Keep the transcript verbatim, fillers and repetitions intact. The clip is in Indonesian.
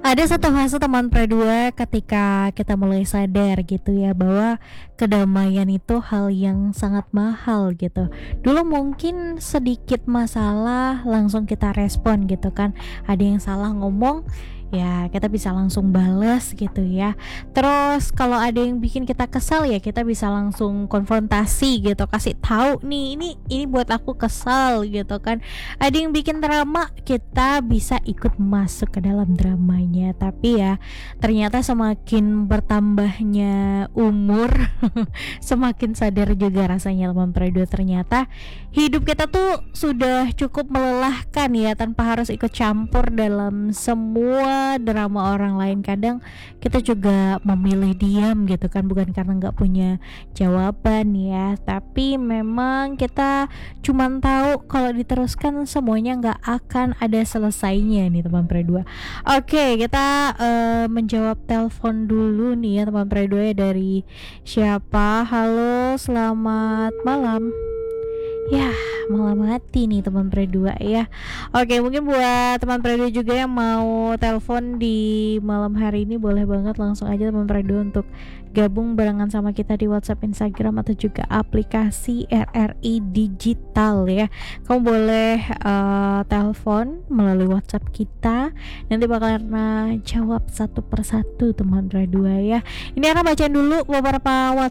Ada satu fase teman perdua ketika kita mulai sadar gitu ya bahwa kedamaian itu hal yang sangat mahal gitu. Dulu mungkin sedikit masalah langsung kita respon gitu kan. Ada yang salah ngomong ya kita bisa langsung bales gitu ya. Terus kalau ada yang bikin kita kesal ya kita bisa langsung konfrontasi gitu, kasih tahu nih ini ini buat aku kesal gitu kan. Ada yang bikin drama, kita bisa ikut masuk ke dalam dramanya. Tapi ya ternyata semakin bertambahnya umur semakin sadar juga rasanya teman periode, ternyata hidup kita tuh sudah cukup melelahkan ya tanpa harus ikut campur dalam semua drama orang lain. Kadang kita juga memilih diam gitu kan, bukan karena nggak punya jawaban ya, tapi memang kita cuman tahu kalau diteruskan semuanya nggak akan ada selesainya nih teman periode. Oke, kita uh, menjawab telepon dulu nih ya teman periode. Dari siapa? Halo, selamat malam. Ya, malah mati nih teman periode ya. Oke, mungkin buat teman periode juga yang mau telepon di malam hari ini, boleh banget langsung aja teman periode untuk gabung barengan sama kita di WhatsApp, Instagram, atau juga aplikasi R R I Digital ya. Kamu boleh uh, telepon melalui WhatsApp kita, nanti bakalan uh, jawab satu persatu teman periode ya. Ini akan bacain dulu beberapa WhatsApp